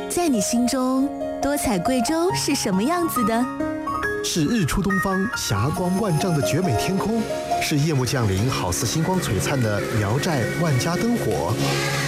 在你心中，多彩贵州是什么样子的？ 是日出东方霞光万丈的绝美天空，是夜幕降临好似星光璀璨的苗寨万家灯火，